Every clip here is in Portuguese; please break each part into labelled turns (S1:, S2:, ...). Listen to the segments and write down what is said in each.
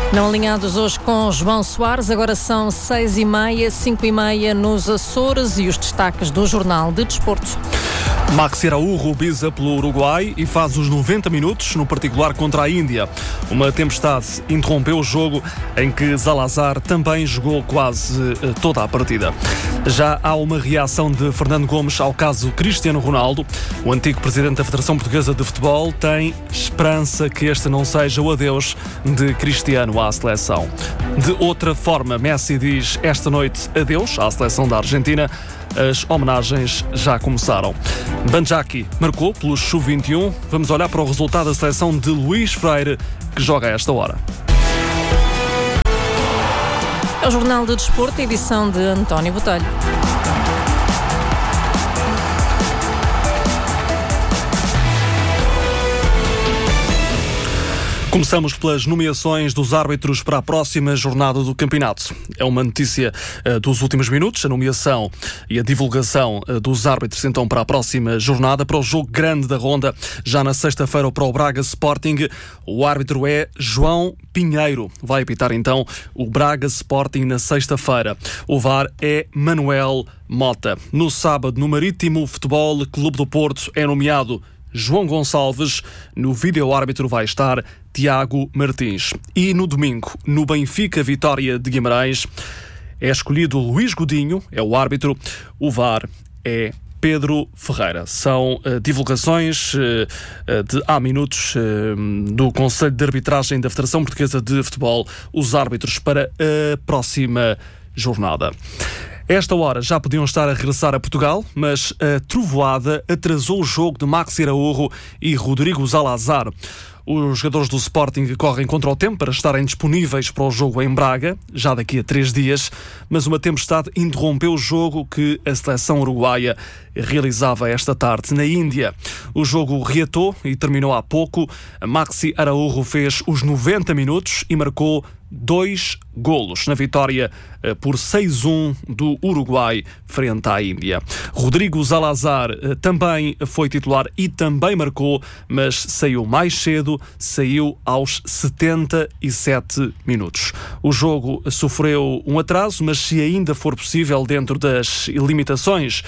S1: Não alinhados hoje com João Soares, agora são 6h30, 5h30 nos Açores e os destaques do Jornal de Desporto.
S2: Maxi Araújo bisa pelo Uruguai e faz os 90 minutos, no particular contra a Índia. Uma tempestade interrompeu o jogo em que Zalazar também jogou quase toda a partida. Já há uma reação de Fernando Gomes ao caso Cristiano Ronaldo. O antigo presidente da Federação Portuguesa de Futebol tem esperança que este não seja o adeus de Cristiano à seleção. De outra forma, Messi diz esta noite adeus à seleção da Argentina. As homenagens já começaram. Banjaki marcou pelo Sub-21. Vamos olhar para o resultado da seleção de Luís Freire, que joga a esta hora.
S1: É o Jornal de Desporto, edição de António Botelho.
S2: Começamos pelas nomeações dos árbitros para a próxima jornada do campeonato. É uma notícia dos últimos minutos, a nomeação e a divulgação dos árbitros então para a próxima jornada, para o jogo grande da Ronda, já na sexta-feira para o Braga Sporting. O árbitro é João Pinheiro. Vai apitar então o Braga Sporting na sexta-feira. O VAR é Manuel Mota. No sábado, no Marítimo Futebol Clube do Porto, é nomeado João Gonçalves. No vídeo-árbitro vai estar Tiago Martins. E no domingo, no Benfica Vitória de Guimarães, é escolhido Luís Godinho, é o árbitro. O VAR é Pedro Ferreira. São divulgações de há minutos do Conselho de Arbitragem da Federação Portuguesa de Futebol, os árbitros para a próxima jornada. Esta hora já podiam estar a regressar a Portugal, mas a trovoada atrasou o jogo de Maxi Araújo e Rodrigo Zalazar. Os jogadores do Sporting correm contra o tempo para estarem disponíveis para o jogo em Braga, já daqui a 3 dias, mas uma tempestade interrompeu o jogo que a seleção uruguaia realizava esta tarde na Índia. O jogo reatou e terminou há pouco. Maxi Araújo fez os 90 minutos e marcou 2 golos na vitória por 6-1 do Uruguai frente à Índia. Rodrigo Zalazar também foi titular e também marcou, mas saiu mais cedo, saiu aos 77 minutos. O jogo sofreu um atraso, mas se ainda for possível, dentro das limitações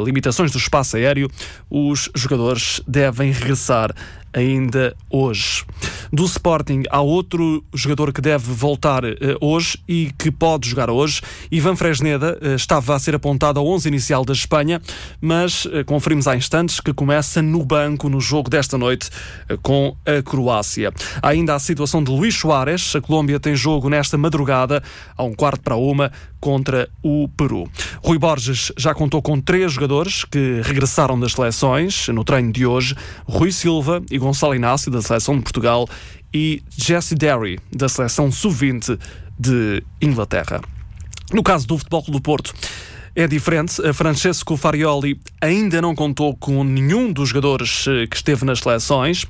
S2: do espaço aéreo, os jogadores devem regressar ainda hoje. Do Sporting, há outro jogador que deve voltar hoje e que pode jogar hoje. Ivan Fresneda estava a ser apontado ao 11 inicial da Espanha, mas conferimos há instantes que começa no banco no jogo desta noite com a Croácia. Há ainda a situação de Luís Soares. A Colômbia tem jogo nesta madrugada, a 1:45, contra o Peru. Rui Borges já contou com 3 jogadores que regressaram das seleções no treino de hoje: Rui Silva e Gonçalo Inácio, da seleção de Portugal, e Jesse Derry, da seleção sub-20 de Inglaterra. No caso do Futebol Clube do Porto, é diferente. Francesco Farioli ainda não contou com nenhum dos jogadores que esteve nas seleções.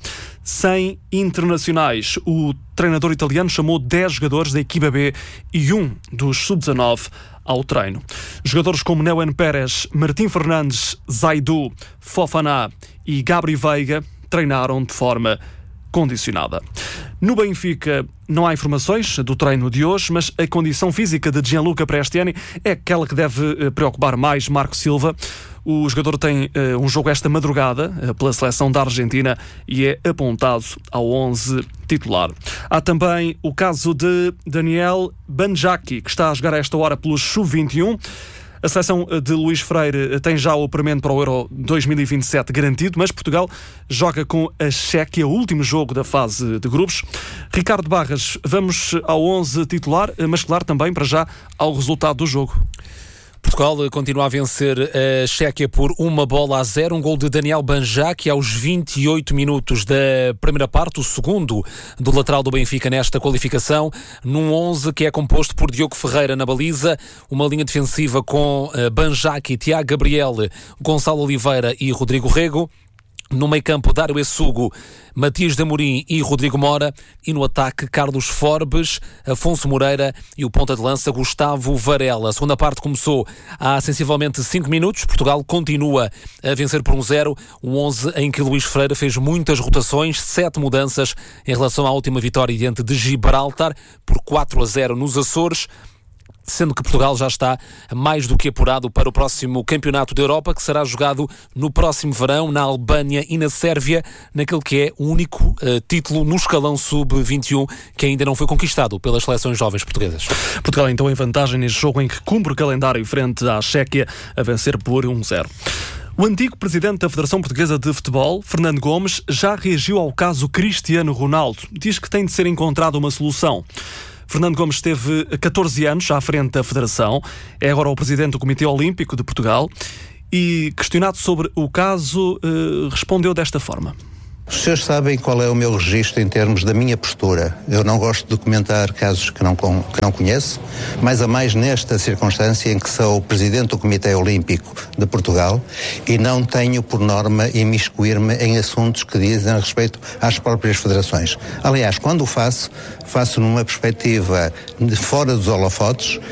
S2: Sem internacionais, o treinador italiano chamou 10 jogadores da equipa B e 1 dos sub-19 ao treino. Jogadores como Neuen Pérez, Martim Fernandes, Zaidu, Fofana e Gabri Veiga treinaram de forma condicionada. No Benfica não há informações do treino de hoje, mas a condição física de Gianluca Prestiani é aquela que deve preocupar mais Marco Silva. O jogador tem um jogo esta madrugada pela seleção da Argentina e é apontado ao 11 titular. Há também o caso de Daniel Banjaki, que está a jogar a esta hora pelo Sub-21. A seleção de Luís Freire tem já o apuramento para o Euro 2027 garantido, mas Portugal joga com a Chequia, o último jogo da fase de grupos. Ricardo Barras, vamos ao 11 titular, mas claro também para já ao resultado do jogo.
S3: Portugal continua a vencer a Chequia por 1-0, um gol de Daniel Banjaki aos 28 minutos da primeira parte, o segundo do lateral do Benfica nesta qualificação, num 11 que é composto por Diogo Ferreira na baliza, uma linha defensiva com Banjaki, Tiago Gabriel, Gonçalo Oliveira e Rodrigo Rego. No meio-campo, Dário Essugo, Matias de Amorim e Rodrigo Mora. E no ataque, Carlos Forbes, Afonso Moreira e o ponta de lança Gustavo Varela. A segunda parte começou há sensivelmente 5 minutos. Portugal continua a vencer por 1-0. Um 11 em que Luís Freire fez muitas rotações, 7 mudanças em relação à última vitória diante de Gibraltar por 4-0 nos Açores. Sendo que Portugal já está mais do que apurado para o próximo Campeonato da Europa, que será jogado no próximo verão, na Albânia e na Sérvia, naquele que é o único título no escalão sub-21 que ainda não foi conquistado pelas seleções jovens portuguesas.
S2: Portugal então em vantagem neste jogo em que cumpre o calendário frente à Chequia, a vencer por 1-0. O antigo presidente da Federação Portuguesa de Futebol, Fernando Gomes, já reagiu ao caso Cristiano Ronaldo. Diz que tem de ser encontrada uma solução. Fernando Gomes esteve 14 anos à frente da Federação, é agora o presidente do Comitê Olímpico de Portugal e, questionado sobre o caso, respondeu desta forma.
S4: Os senhores sabem qual é o meu registro em termos da minha postura. Eu não gosto de documentar casos que não conheço, mais a mais nesta circunstância em que sou o presidente do Comitê Olímpico de Portugal e não tenho por norma imiscuir-me em assuntos que dizem respeito às próprias federações. Aliás, quando o faço numa perspectiva de fora dos holofotes,